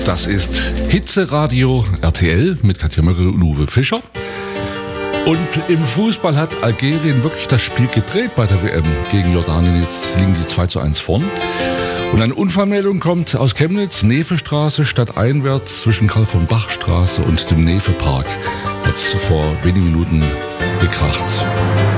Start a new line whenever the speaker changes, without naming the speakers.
Das ist Hitzeradio RTL mit Katja Möckel und Uwe Fischer. Und im Fußball hat Algerien wirklich das Spiel gedreht bei der WM gegen Jordanien. Jetzt liegen die 2:1 vorn. Und eine Unfallmeldung kommt aus Chemnitz, Nefestraße, stadteinwärts zwischen Karl-von-Bach-Straße und dem Nefe-Park. Hat vor wenigen Minuten gekracht.